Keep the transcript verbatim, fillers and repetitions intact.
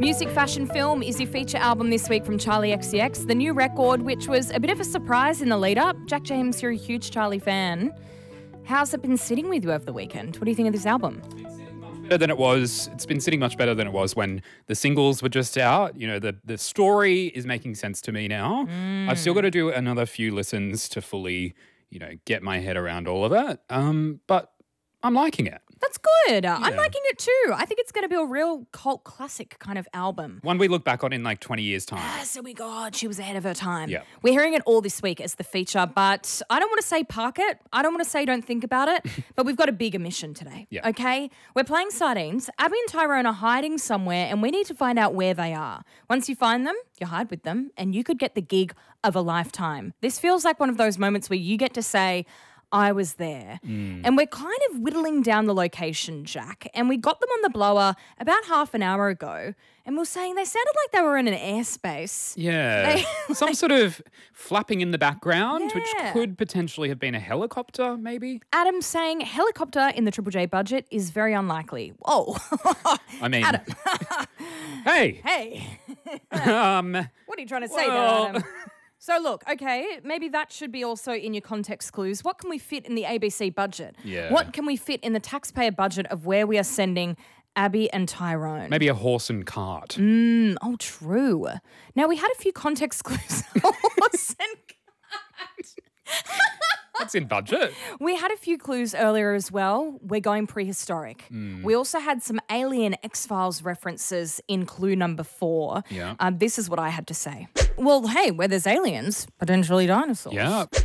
Music, Fashion, Film is your feature album this week from Charli X C X. The new record, which was a bit of a surprise in the lead-up. Jack James, you're a huge Charli fan. How's it been sitting with you over the weekend? What do you think of this album? Better than it was. It's been sitting much better than it was when the singles were just out. You know, the the story is making sense to me now. Mm. I've still got to do another few listens to fully, you know, get my head around all of it. Um, but I'm liking it. That's good. Yeah. I'm liking it too. I think it's going to be a real cult classic kind of album. One we look back on in like twenty years' time. Yes, oh my God, she was ahead of her time. Yeah. We're hearing it all this week as the feature, but I don't want to say park it. I don't want to say don't think about it, but we've got a bigger mission today, yeah. okay? We're playing sardines. Abby and Tyrone are hiding somewhere and we need to find out where they are. Once you find them, you hide with them and you could get the gig of a lifetime. This feels like one of those moments where you get to say, I was there. Mm. And we're kind of whittling down the location, Jack. And we got them on the blower about half an hour ago. And we were saying they sounded like they were in an airspace. Yeah. They, Some like, sort of flapping in the background, yeah. which could potentially have been a helicopter, maybe. Adam saying helicopter in the Triple J budget is very unlikely. Whoa. I mean. Adam. Hey. Hey. um, what are you trying to say well, there, Adam? So look, okay, maybe that should be also in your context clues. What can we fit in the A B C budget? Yeah. What can we fit in the taxpayer budget of where we are sending Abby and Tyrone? Maybe a horse and cart. Mm, oh, true. Now, we had a few context clues. Horse and cart. That's in budget. We had a few clues earlier as well. We're going prehistoric. Mm. We also had some Alien X-Files references in clue number four. Yeah. Um, this is what I had to say. Well, hey, where there's aliens, potentially dinosaurs. Yeah.